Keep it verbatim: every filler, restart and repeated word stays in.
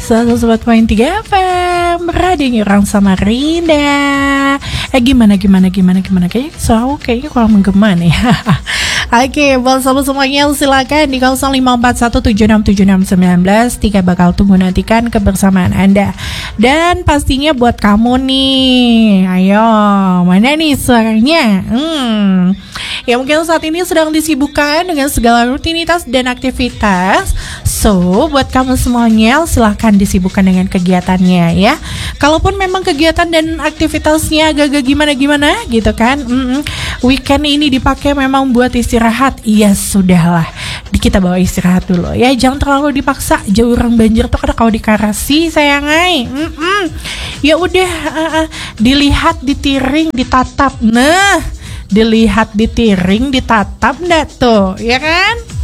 seratus empat koma tiga F M Radio orang Samarinda. Eh gimana gimana gimana gimana kayaknya so kayaknya kurang menggema nih. Oke, buat sahabat semuanya silakan di nol lima empat satu tujuh enam tujuh enam satu sembilan tiga bakal tunggu nantikan kebersamaan Anda. Dan pastinya buat kamu nih, ayo mana nih suaranya? Hmm. Ya mungkin saat ini sedang disibukkan dengan segala rutinitas dan aktivitas. So, buat kamu semuanya silahkan disibukkan dengan kegiatannya ya. Kalaupun memang kegiatan dan aktivitasnya agak-agak gimana-gimana gitu kan, mm-mm. weekend ini dipakai memang buat istirahat. Iya sudahlah, kita bawa istirahat dulu ya. Jangan terlalu dipaksa. Jauh orang banjir tuh kada kau dikarasi sayangai. Mm-mm. Ya udah, uh, uh, dilihat, ditiring, ditatap. Nah, dilihat, ditiring, ditatap ndak tuh, ya kan?